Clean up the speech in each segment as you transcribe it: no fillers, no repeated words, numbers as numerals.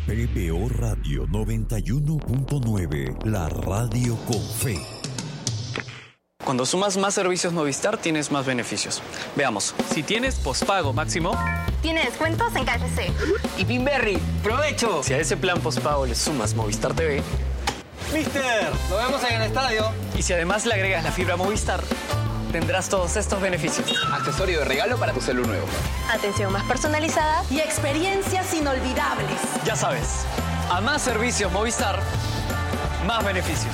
PBO Radio 91.9, la radio con fe. Cuando sumas más servicios Movistar, tienes más beneficios. Veamos. Si tienes pospago máximo, tiene descuentos en KFC. Y Pinberry, ¡provecho! Si a ese plan pospago le sumas Movistar TV, ¡Mister! ¡Nos vemos en el estadio! Y si además le agregas la fibra Movistar, tendrás todos estos beneficios. Accesorio de regalo para tu celu nuevo. Atención más personalizada y experiencias inolvidables. Ya sabes, a más servicios Movistar, más beneficios.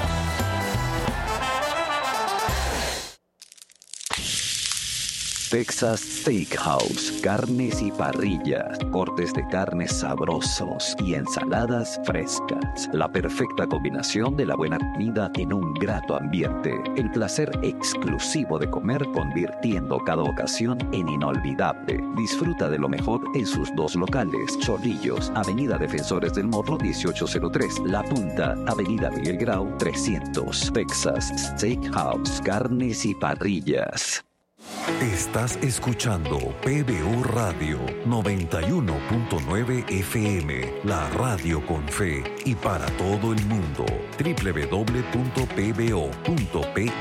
Texas Steakhouse, carnes y parrillas, cortes de carnes sabrosos y ensaladas frescas. La perfecta combinación de la buena comida en un grato ambiente. El placer exclusivo de comer convirtiendo cada ocasión en inolvidable. Disfruta de lo mejor en sus dos locales. Chorrillos, Avenida Defensores del Morro 1803. La Punta, Avenida Miguel Grau 300. Texas Steakhouse, carnes y parrillas. Estás escuchando PBO Radio 91.9 FM, la radio con fe y para todo el mundo. www.pbo.pe.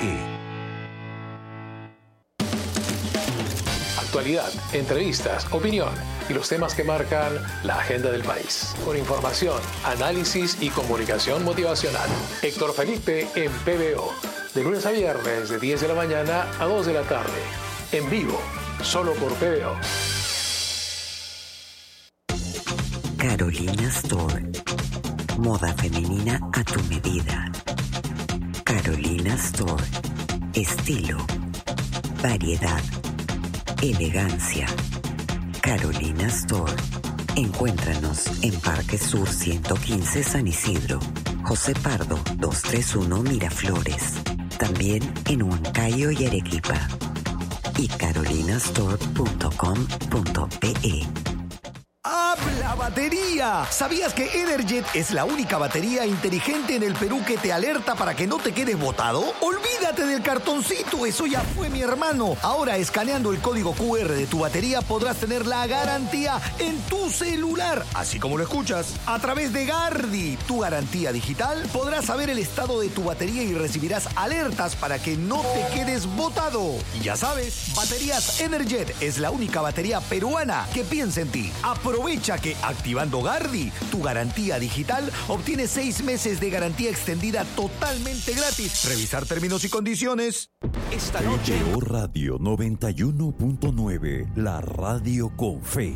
Actualidad, entrevistas, opinión y los temas que marcan la agenda del país. Con información, análisis y comunicación motivacional. Héctor Felipe en PBO. De lunes a viernes, de 10 de la mañana a 2 de la tarde. En vivo, solo por PBO. Carolina Store. Moda femenina a tu medida. Carolina Store. Estilo. Variedad. Elegancia. Carolina Store. Encuéntranos en Parque Sur 115 San Isidro. José Pardo 231 Miraflores. También en Huancayo y Arequipa. Y carolinastore.com.pe. ¡Habla batería! ¿Sabías que Energet es la única batería inteligente en el Perú que te alerta para que no te quedes botado? ¡Olvídate del cartoncito! Eso ya fue, mi hermano. Ahora, escaneando el código QR de tu batería, podrás tener la garantía en tu celular. Así como lo escuchas. A través de Gardi, tu garantía digital, podrás saber el estado de tu batería y recibirás alertas para que no te quedes botado. Y ya sabes, Baterías Energet es la única batería peruana que piensa en ti. Aprovecha que activando Gardi, tu garantía digital, obtienes 6 meses de garantía extendida totalmente gratis. Revisar términos y condiciones. Esta noche PBO Radio 91.9, la radio con fe.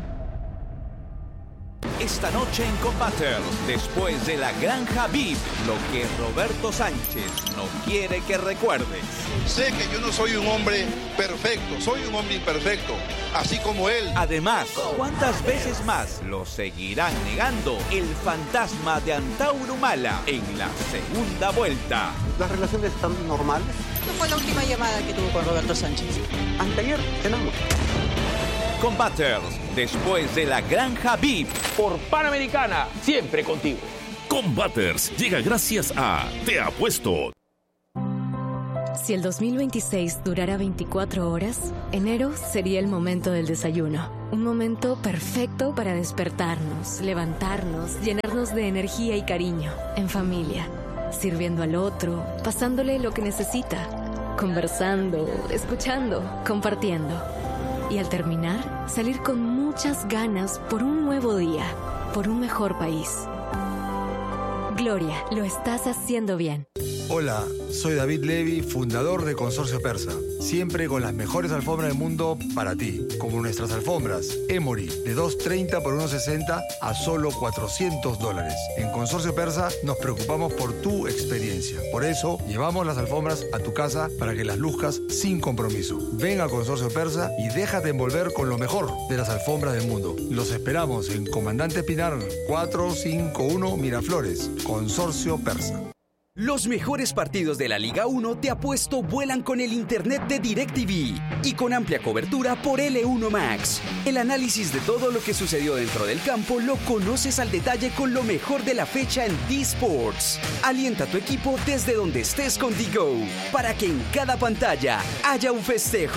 Esta noche en Combaters, después de la Granja VIP, lo que Roberto Sánchez no quiere que recuerdes. Sé que yo no soy un hombre perfecto, soy un hombre imperfecto, así como él. Además, ¿cuántas veces más lo seguirán negando el fantasma de Antauro Humala en la segunda vuelta? ¿Las relaciones están normales? ¿Qué fue la última llamada que tuvo con Roberto Sánchez? Anteayer cenamos. Combaters, después de la Granja VIP. Por Panamericana, siempre contigo. Combaters llega gracias a Te Apuesto. Si el 2026 durara 24 horas, enero sería el momento del desayuno. Un momento perfecto para despertarnos, levantarnos, llenarnos de energía y cariño, en familia, sirviendo al otro, pasándole lo que necesita, conversando, escuchando, compartiendo. Y al terminar, salir con muchas ganas por un nuevo día, por un mejor país. Gloria, lo estás haciendo bien. Hola, soy David Levy, fundador de Consorcio Persa. Siempre con las mejores alfombras del mundo para ti, como nuestras alfombras Emory, de $230 por $160 a solo $400. En Consorcio Persa nos preocupamos por tu experiencia. Por eso, llevamos las alfombras a tu casa para que las luzcas sin compromiso. Ven a Consorcio Persa y déjate envolver con lo mejor de las alfombras del mundo. Los esperamos en Comandante Pinar 451 Miraflores. Consorcio Persa. Los mejores partidos de la Liga 1 Te Apuesto vuelan con el internet de DirecTV y con amplia cobertura por L1 Max. El análisis de todo lo que sucedió dentro del campo lo conoces al detalle con lo mejor de la fecha en D-Sports. Alienta a tu equipo desde donde estés con DGO para que en cada pantalla haya un festejo.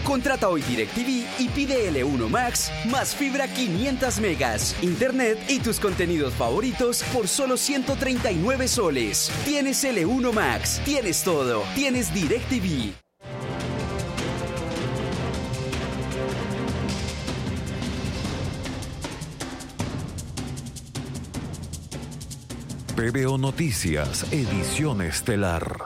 Contrata hoy DirecTV y pide L1 Max más fibra 500 megas, internet y tus contenidos favoritos por solo 139 soles. Tienes L1 Max, tienes todo, tienes DirecTV. PBO Noticias, edición estelar.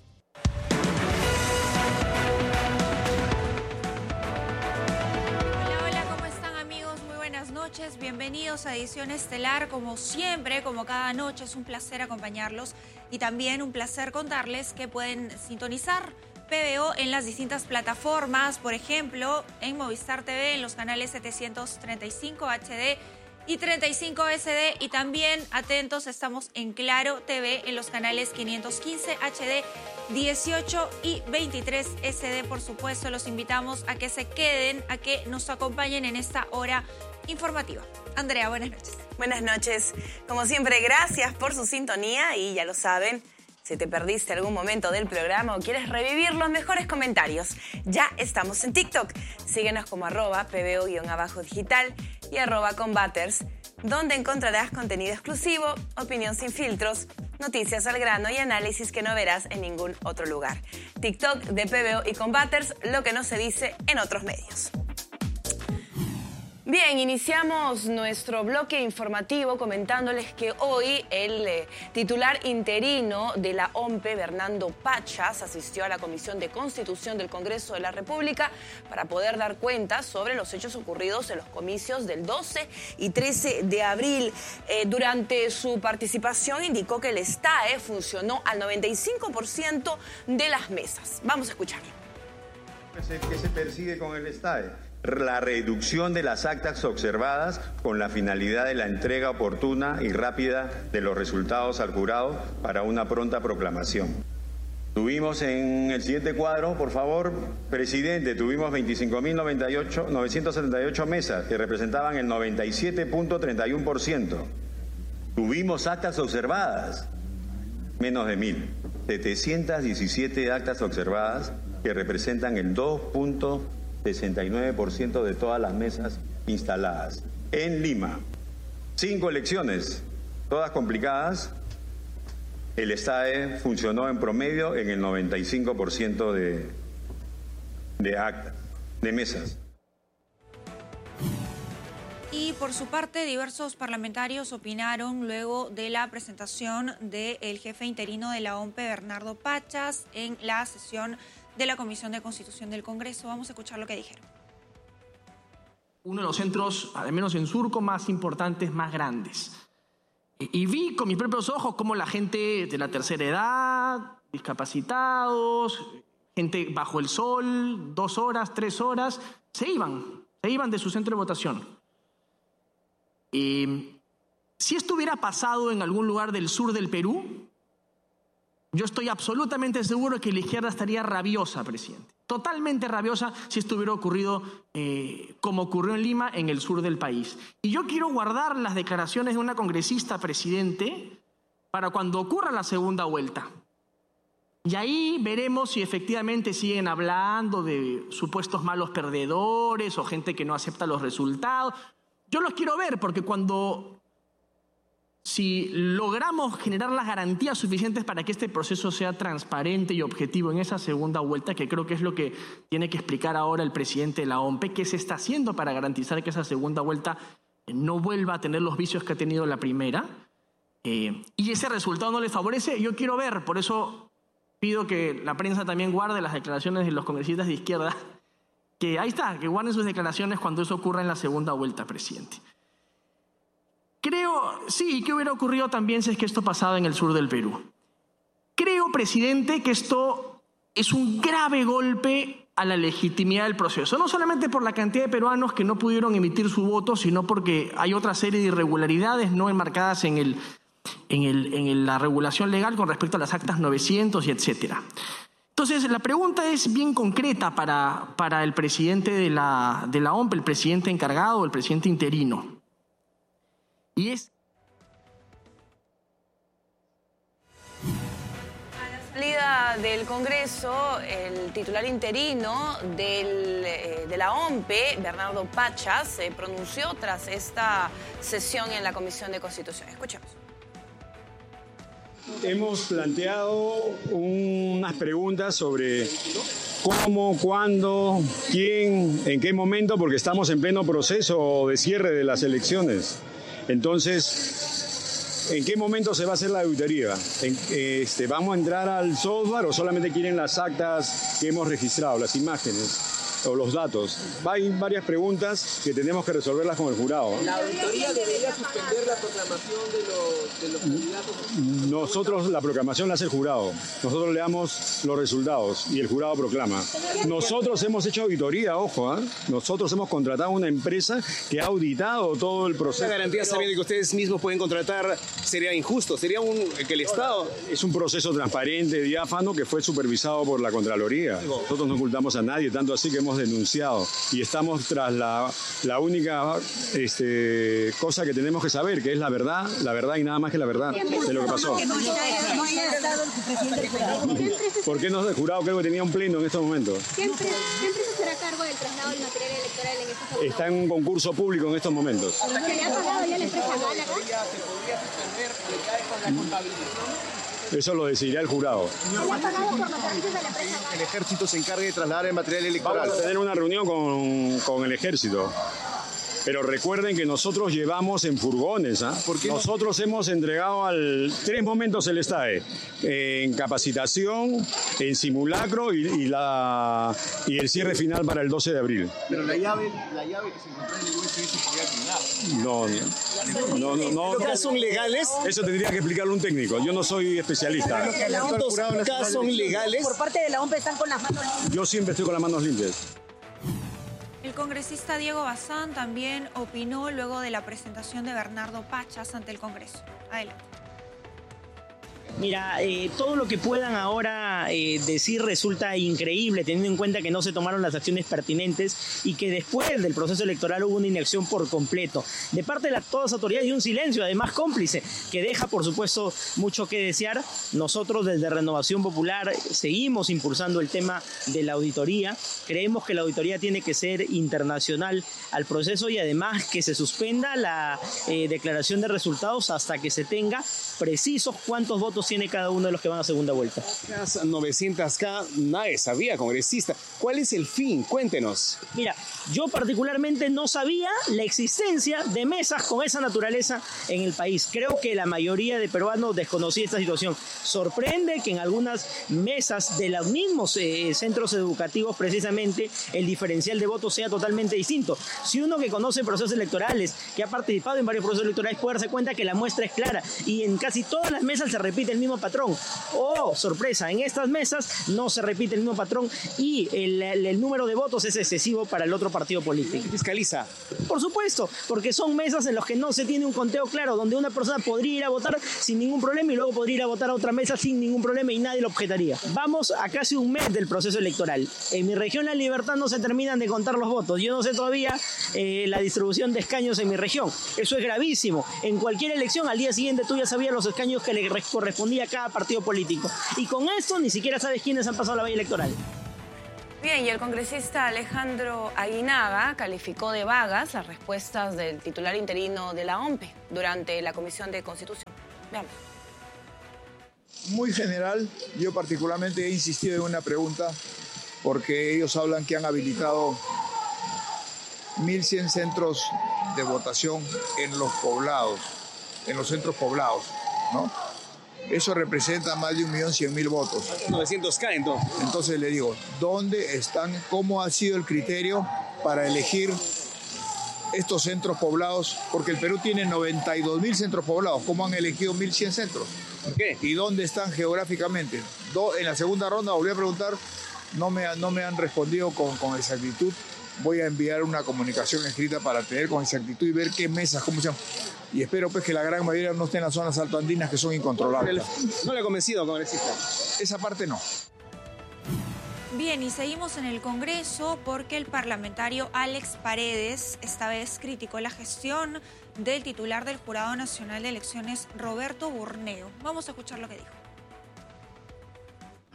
Bienvenidos a Edición Estelar. Como siempre, como cada noche, es un placer acompañarlos y también un placer contarles que pueden sintonizar PBO en las distintas plataformas, por ejemplo, en Movistar TV, en los canales 735 HD y 35 SD, y también, atentos, estamos en Claro TV en los canales 515 HD, 18 y 23 SD. Por supuesto, los invitamos a que se queden, a que nos acompañen en esta hora informativa. Andrea, buenas noches. Buenas noches. Como siempre, gracias por su sintonía y ya lo saben, si te perdiste algún momento del programa o quieres revivir los mejores comentarios, ya estamos en TikTok. Síguenos como @PBO_digital y @Combaters, donde encontrarás contenido exclusivo, opinión sin filtros, noticias al grano y análisis que no verás en ningún otro lugar. TikTok de PBO y Combaters, lo que no se dice en otros medios. Bien, iniciamos nuestro bloque informativo comentándoles que hoy el titular interino de la OMPE, Bernardo Pachas, asistió a la Comisión de Constitución del Congreso de la República para poder dar cuenta sobre los hechos ocurridos en los comicios del 12 y 13 de abril. Durante su participación indicó que el STAE funcionó al 95% de las mesas. Vamos a escucharlo. ¿Qué se persigue con el STAE? La reducción de las actas observadas con la finalidad de la entrega oportuna y rápida de los resultados al jurado para una pronta proclamación. Tuvimos en el siguiente cuadro, por favor, presidente, tuvimos 25.978 mesas que representaban el 97.31%. Tuvimos actas observadas, menos de 1.000. 717 actas observadas que representan el 2.69% de todas las mesas instaladas. En Lima, 5 elecciones, todas complicadas. El STAE funcionó en promedio en el 95% de actas, de mesas. Y por su parte, diversos parlamentarios opinaron luego de la presentación del jefe interino de la OMPE, Bernardo Pachas, en la sesión de la Comisión de Constitución del Congreso. Vamos a escuchar lo que dijeron. Uno de los centros, al menos en Surco, más importantes, más grandes. Y vi con mis propios ojos cómo la gente de la tercera edad, discapacitados, gente bajo el sol, 2 horas, 3 horas, se iban de su centro de votación. Si esto hubiera pasado en algún lugar del sur del Perú, yo estoy absolutamente seguro que la izquierda estaría rabiosa, presidente. Totalmente rabiosa si esto hubiera ocurrido como ocurrió en Lima, en el sur del país. Y yo quiero guardar las declaraciones de una congresista, presidente, para cuando ocurra la segunda vuelta. Y ahí veremos si efectivamente siguen hablando de supuestos malos perdedores o gente que no acepta los resultados. Yo los quiero ver porque si logramos generar las garantías suficientes para que este proceso sea transparente y objetivo en esa segunda vuelta, que creo que es lo que tiene que explicar ahora el presidente de la OMPE, qué se está haciendo para garantizar que esa segunda vuelta no vuelva a tener los vicios que ha tenido la primera, y ese resultado no le favorece, yo quiero ver, por eso pido que la prensa también guarde las declaraciones de los congresistas de izquierda, que ahí está, que guarden sus declaraciones cuando eso ocurra en la segunda vuelta, presidente. Creo, sí, ¿qué hubiera ocurrido también si es que esto pasaba en el sur del Perú? Creo, presidente, que esto es un grave golpe a la legitimidad del proceso. No solamente por la cantidad de peruanos que no pudieron emitir su voto, sino porque hay otra serie de irregularidades no enmarcadas en la regulación legal con respecto a las actas 900 y etcétera. Entonces, la pregunta es bien concreta para el presidente de la OMPE, el presidente encargado, el presidente interino. Y es... A las Salida del Congreso, el titular interino de la OMPE, Bernardo Pachas, se pronunció tras esta sesión en la Comisión de Constitución. Escuchemos. Hemos planteado unas preguntas sobre cómo, cuándo, quién, en qué momento, porque estamos en pleno proceso de cierre de las elecciones. Entonces, ¿en qué momento se va a hacer la auditoría? ¿Vamos a entrar al software o solamente quieren las actas que hemos registrado, las imágenes o los datos? Hay varias preguntas que tenemos que resolverlas con el jurado. ¿La auditoría debería suspender la proclamación de los candidatos? Nosotros, la proclamación la hace el jurado. Nosotros le damos los resultados y el jurado proclama. Nosotros hemos hecho auditoría, ojo, nosotros hemos contratado una empresa que ha auditado todo el proceso. ¿La garantía sabiendo que ustedes mismos pueden contratar sería injusto? ¿Sería que el Estado...? Es un proceso transparente, diáfano, que fue supervisado por la Contraloría. Nosotros no ocultamos a nadie, tanto así que hemos denunciado. Y estamos tras la única cosa que tenemos que saber, que es la verdad y nada más que la verdad de lo que pasó. ¿Por qué no es el jurado? Creo que tenía un pleno en estos momentos. ¿Qué empresa será a cargo del traslado del material electoral en estos momentos? Está en un concurso público en estos momentos. ¿Se le ha pagado ya la empresa Málaga? ¿Se podría suspender con la contabilización? Eso lo decidirá el jurado. ¿Se le ha pagado por los servicios de la empresa Málaga? El ejército se encargue de trasladar el material electoral. Vamos a tener una reunión con el ejército. Pero recuerden que nosotros llevamos en furgones. Nosotros hemos entregado 3 momentos el STAE. En capacitación, en simulacro y el cierre final para el 12 de abril. Pero la llave que se encontró en el USB se podía No. ¿Los casos son legales? Eso tendría que explicarlo un técnico. Yo no soy especialista. ¿Los casos son legales? Por parte de la OMPE están con las manos limpias. Yo siempre estoy con las manos limpias. El congresista Diego Bazán también opinó luego de la presentación de Bernardo Pachas ante el Congreso. Adelante. Mira, todo lo que puedan ahora decir resulta increíble, teniendo en cuenta que no se tomaron las acciones pertinentes y que después del proceso electoral hubo una inacción por completo. De parte de todas las autoridades y un silencio, además cómplice, que deja, por supuesto, mucho que desear. Nosotros desde Renovación Popular seguimos impulsando el tema de la auditoría. Creemos que la auditoría tiene que ser internacional al proceso y además que se suspenda la declaración de resultados hasta que se tenga precisos cuántos votos tiene cada uno de los que van a segunda vuelta. Las 900K, nadie sabía, congresista. ¿Cuál es el fin? Cuéntenos. Mira, yo particularmente no sabía la existencia de mesas con esa naturaleza en el país. Creo que la mayoría de peruanos desconocía esta situación. Sorprende que en algunas mesas de los mismos centros educativos precisamente el diferencial de votos sea totalmente distinto. Si uno que conoce procesos electorales, que ha participado en varios procesos electorales, puede darse cuenta que la muestra es clara y en casi todas las mesas se repite el mismo patrón. Oh, sorpresa, en estas mesas no se repite el mismo patrón y el número de votos es excesivo para el otro partido político. ¿Fiscaliza? Por supuesto, porque son mesas en las que no se tiene un conteo claro, donde una persona podría ir a votar sin ningún problema y luego podría ir a votar a otra mesa sin ningún problema y nadie lo objetaría. Vamos a casi un mes del proceso electoral. En mi región La Libertad no se terminan de contar los votos. Yo no sé todavía la distribución de escaños en mi región. Eso es gravísimo. En cualquier elección, al día siguiente tú ya sabías los escaños que le correspondía a cada partido político. Y con esto ni siquiera sabes quiénes han pasado la valla electoral. Bien, y el congresista Alejandro Aguinaga calificó de vagas las respuestas del titular interino de la OMPE durante la Comisión de Constitución. Veamos. Muy general, yo particularmente he insistido en una pregunta porque ellos hablan que han habilitado 1.100 centros de votación en los poblados, en los centros poblados, ¿no? Eso representa más de 1.100.000 votos. 900K entonces. Entonces le digo, ¿dónde están? ¿Cómo ha sido el criterio para elegir estos centros poblados? Porque el Perú tiene 92.000 centros poblados. ¿Cómo han elegido 1.100 centros? ¿Por qué? ¿Y dónde están geográficamente? En la segunda ronda volví a preguntar, no me han respondido con exactitud. Voy a enviar una comunicación escrita para tener con exactitud y ver qué mesas, cómo se llaman. Y espero pues que la gran mayoría no esté en las zonas altoandinas que son incontrolables. ¿No le ha convencido, congresista? Esa parte no. Bien, y seguimos en el Congreso porque el parlamentario Alex Paredes esta vez criticó la gestión del titular del Jurado Nacional de Elecciones, Roberto Burneo. Vamos a escuchar lo que dijo.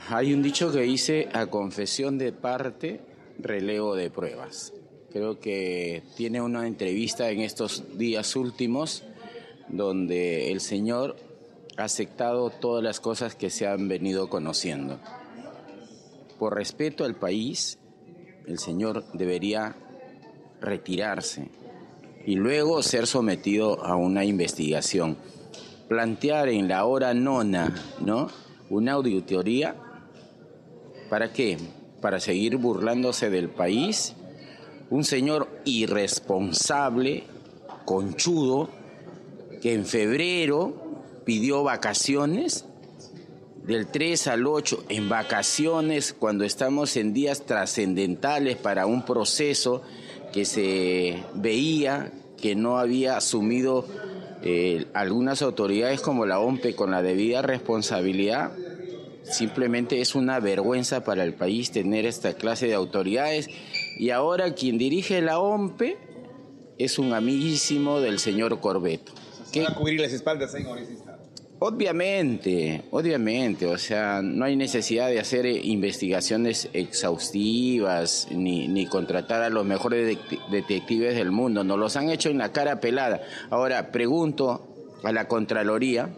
Hay un dicho que dice: a confesión de parte, relevo de pruebas. Creo que tiene una entrevista en estos días últimos donde el señor ha aceptado todas las cosas que se han venido conociendo. Por respeto al país, el señor debería retirarse y luego ser sometido a una investigación. Plantear en la hora nona, ¿no?, una auditoría. ¿Para qué? Para seguir burlándose del país. Un señor irresponsable, conchudo, que en febrero pidió vacaciones, del 3 al 8, en vacaciones, cuando estamos en días trascendentales para un proceso que se veía que no había asumido algunas autoridades como la OMPE con la debida responsabilidad. Simplemente es una vergüenza para el país tener esta clase de autoridades. Y ahora quien dirige la OMPE es un amiguísimo del señor Corbeto. ¿Qué va a cubrir las espaldas ahí, congresista? Obviamente, o sea, no hay necesidad de hacer investigaciones exhaustivas ni contratar a los mejores detectives del mundo. Nos los han hecho en la cara pelada. Ahora, pregunto a la Contraloría,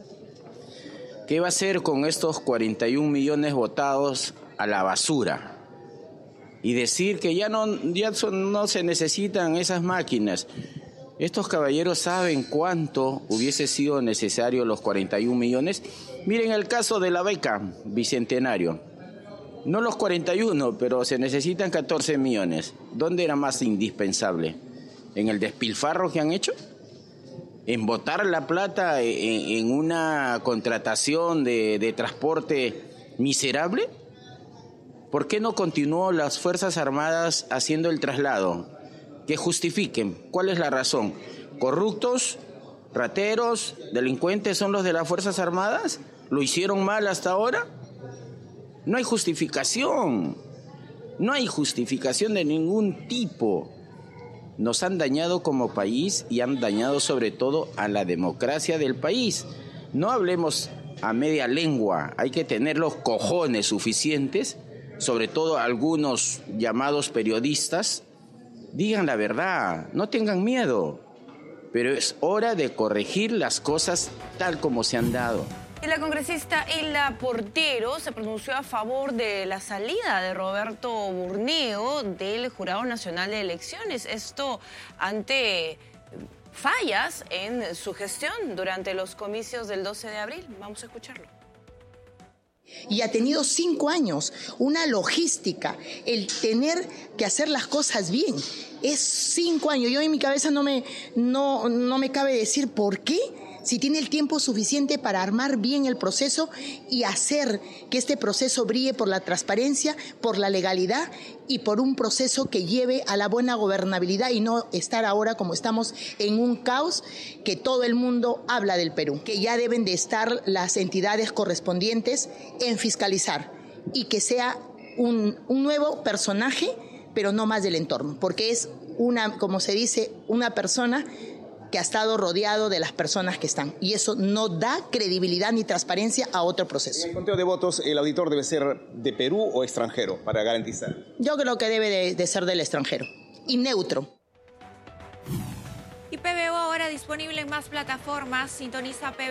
¿qué va a hacer con estos 41 millones votados a la basura? Y decir que ya no se necesitan esas máquinas. Estos caballeros saben cuánto hubiese sido necesario los 41 millones. Miren el caso de la beca Bicentenario. No los 41, pero se necesitan 14 millones. ¿Dónde era más indispensable? ¿En el despilfarro que han hecho? ¿En botar la plata en una contratación de transporte miserable? ¿Por qué no continuó las Fuerzas Armadas haciendo el traslado? Que justifiquen. ¿Cuál es la razón? ¿Corruptos, rateros, delincuentes son los de las Fuerzas Armadas? ¿Lo hicieron mal hasta ahora? No hay justificación. No hay justificación de ningún tipo. Nos han dañado como país y han dañado sobre todo a la democracia del país. No hablemos a media lengua. Hay que tener los cojones suficientes, sobre todo algunos llamados periodistas. Digan la verdad, no tengan miedo, pero es hora de corregir las cosas tal como se han dado. Y la congresista Hilda Portero se pronunció a favor de la salida de Roberto Burneo del Jurado Nacional de Elecciones. Esto ante fallas en su gestión durante los comicios del 12 de abril. Vamos a escucharlo. Y ha tenido 5 años, una logística, el tener que hacer las cosas bien. Es 5 años. Yo en mi cabeza no me cabe decir por qué, si tiene el tiempo suficiente para armar bien el proceso y hacer que este proceso brille por la transparencia, por la legalidad y por un proceso que lleve a la buena gobernabilidad y no estar ahora como estamos en un caos que todo el mundo habla del Perú, que ya deben de estar las entidades correspondientes en fiscalizar y que sea un nuevo personaje, pero no más del entorno, porque es como se dice, una persona que ha estado rodeado de las personas que están. Y eso no da credibilidad ni transparencia a otro proceso. En el conteo de votos, ¿el auditor debe ser de Perú o extranjero para garantizar? Yo creo que debe de ser del extranjero y neutro. Y PBO ahora disponible en más plataformas. Sintoniza PBO